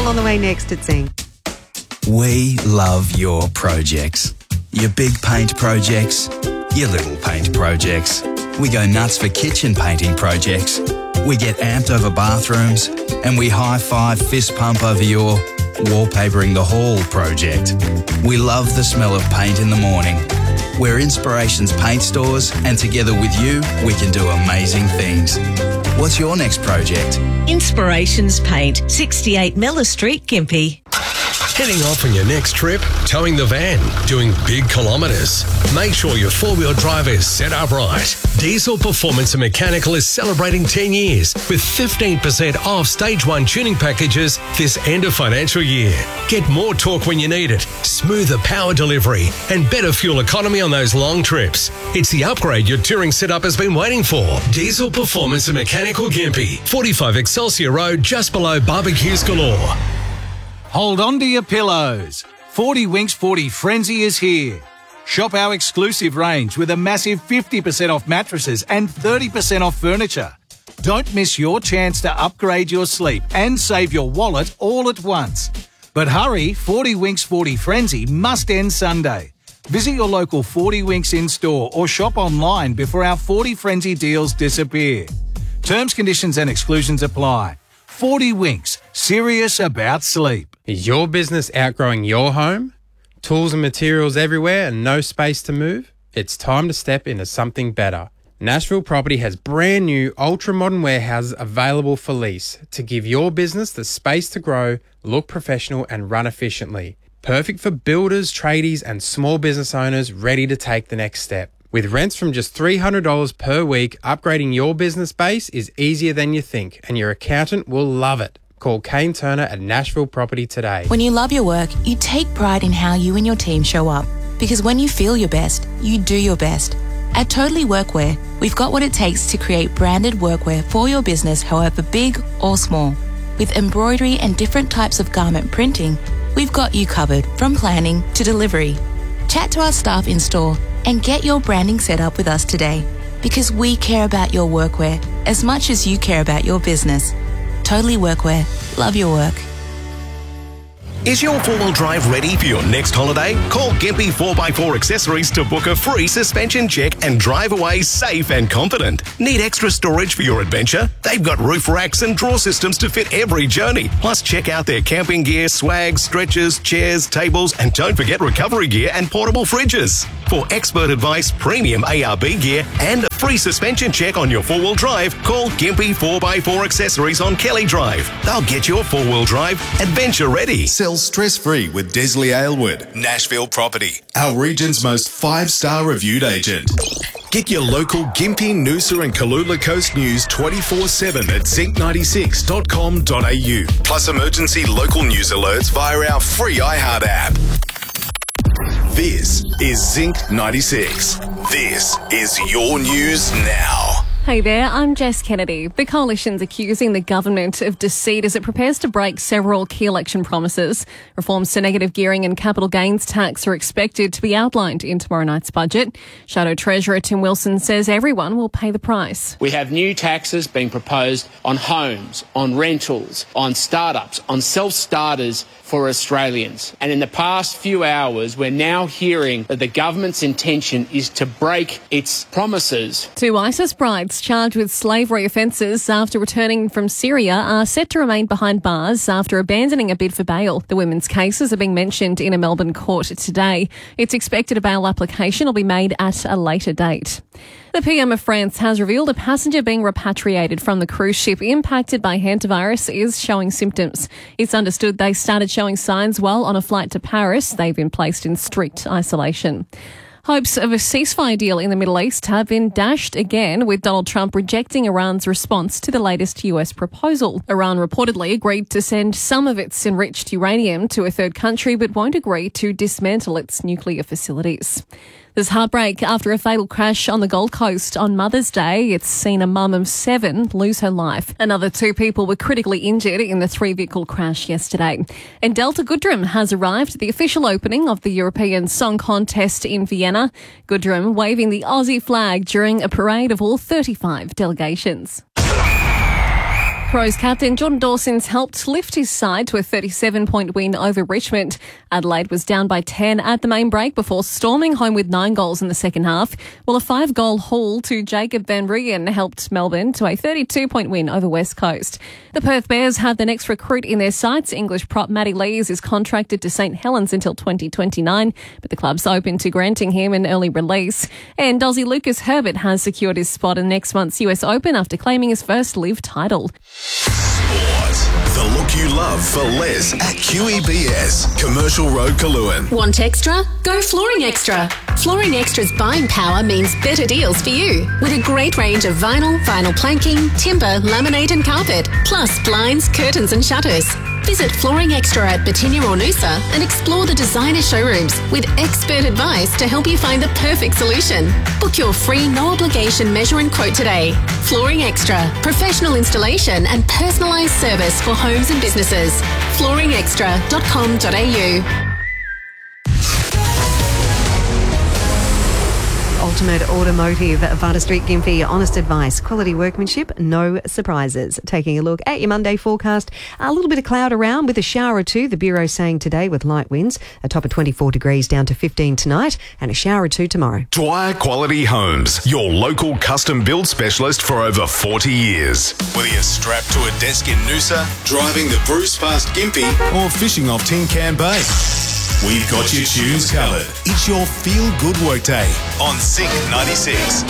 all on the way next at Zing. We love your projects. Your big paint projects, your little paint projects. We go nuts for kitchen painting projects. We get amped over bathrooms, and we high-five fist pump over your wallpapering the hall project. We love the smell of paint in the morning. We're Inspirations Paint Stores, and together with you, we can do amazing things. What's your next project? Inspirations Paint, 68 Miller Street, Gympie. Heading off on your next trip? Towing the van? Doing big kilometres? Make sure your four-wheel drive is set up right. Diesel Performance and Mechanical is celebrating 10 years with 15% off Stage 1 tuning packages this end of financial year. Get more torque when you need it, smoother power delivery, and better fuel economy on those long trips. It's the upgrade your touring setup has been waiting for. Diesel Performance and Mechanical Gympie, 45 Excelsior Road, just below Barbecues Galore. Hold on to your pillows. 40 Winks 40 Frenzy is here. Shop our exclusive range with a massive 50% off mattresses and 30% off furniture. Don't miss your chance to upgrade your sleep and save your wallet all at once. But hurry, 40 Winks 40 Frenzy must end Sunday. Visit your local 40 Winks in-store or shop online before our 40 Frenzy deals disappear. Terms, conditions and exclusions apply. 40 Winks, serious about sleep. Is your business outgrowing your home? Tools and materials everywhere and no space to move? It's time to step into something better. Nashville Property has brand new ultra-modern warehouses available for lease to give your business the space to grow, look professional and run efficiently. Perfect for builders, tradies and small business owners ready to take the next step. With rents from just $300 per week, upgrading your business base is easier than you think, and your accountant will love it. Call Kane Turner at Nashville Property today. When you love your work, you take pride in how you and your team show up. Because when you feel your best, you do your best. At Totally Workwear, we've got what it takes to create branded workwear for your business, however big or small. With embroidery and different types of garment printing, we've got you covered from planning to delivery. Chat to our staff in store and get your branding set up with us today, because we care about your workwear as much as you care about your business. Totally Workwear. Love your work. Is your four-wheel drive ready for your next holiday? Call Gympie 4x4 Accessories to book a free suspension check and drive away safe and confident. Need extra storage for your adventure? They've got roof racks and drawer systems to fit every journey. Plus, check out their camping gear, swag, stretchers, chairs, tables, and don't forget recovery gear and portable fridges. For expert advice, premium ARB gear, and a free suspension check on your four-wheel drive, call Gympie 4x4 Accessories on Kelly Drive. They'll get your four-wheel drive adventure ready. Sell stress-free with Desley Aylward, Nashville Property, our region's most 5-star reviewed agent. Get your local Gympie, Noosa and Kalula Coast news 24/7 at zinc96.com.au. Plus emergency local news alerts via our free iHeart app. This is Zinc 96. This is your news now. Hey there, I'm Jess Kennedy. The Coalition's accusing the government of deceit as it prepares to break several key election promises. Reforms to negative gearing and capital gains tax are expected to be outlined in tomorrow night's budget. Shadow Treasurer Tim Wilson says everyone will pay the price. We have new taxes being proposed on homes, on rentals, on startups, on self-starters for Australians. And in the past few hours, we're now hearing that the government's intention is to break its promises. Two ISIS brides charged with slavery offences after returning from Syria are set to remain behind bars after abandoning a bid for bail. The women's cases are being mentioned in a Melbourne court today. It's expected a bail application will be made at a later date. The PM of France has revealed a passenger being repatriated from the cruise ship impacted by hantavirus is showing symptoms. It's understood they started showing signs while on a flight to Paris. They've been placed in strict isolation. Hopes of a ceasefire deal in the Middle East have been dashed again, with Donald Trump rejecting Iran's response to the latest US proposal. Iran reportedly agreed to send some of its enriched uranium to a third country, but won't agree to dismantle its nuclear facilities. There's heartbreak after a fatal crash on the Gold Coast on Mother's Day. It's seen a mum of 7 lose her life. Another 2 people were critically injured in the 3-vehicle crash yesterday. And Delta Goodrem has arrived at the official opening of the European Song Contest in Vienna. Goodrem waving the Aussie flag during a parade of all 35 delegations. Crows captain Jordan Dawson's helped lift his side to a 37-point win over Richmond. Adelaide was down by 10 at the main break before storming home with 9 goals in the second half, while a 5-goal haul to Jacob Van Rijn helped Melbourne to a 32-point win over West Coast. The Perth Bears have the next recruit in their sights. English prop Matty Lees is contracted to St Helens until 2029, but the club's open to granting him an early release. And Aussie Lucas Herbert has secured his spot in next month's US Open after claiming his first live title. Sport. The look you love for Les at QEBS, Commercial Road, Kaluan. Want extra? Go Flooring Extra. Flooring Extra's buying power means better deals for you. With a great range of vinyl planking, timber, laminate and carpet, plus blinds, curtains and shutters. Visit Flooring Extra at Batinia or Noosa and explore the designer showrooms with expert advice to help you find the perfect solution. Book your free no-obligation measure and quote today. Flooring Extra, professional installation and personalised service for homes and businesses. flooringextra.com.au. Ultimate Automotive, Varda Street, Gympie. Honest advice, quality workmanship, no surprises. Taking a look at your Monday forecast, a little bit of cloud around with a shower or two. The Bureau saying today with light winds, a top of 24 degrees down to 15 tonight, and a shower or two tomorrow. Dwyer Quality Homes, your local custom build specialist for over 40 years. Whether you're strapped to a desk in Noosa, driving the Bruce past Gympie, or fishing off Tin Can Bay, we've got your tunes covered. It's your feel-good workday on Sync 96.